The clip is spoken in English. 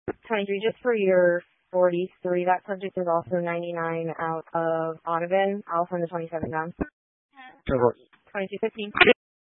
23, just for your 43, that subject is also 99 out of Audubon. I'll send the 27 down. 2215.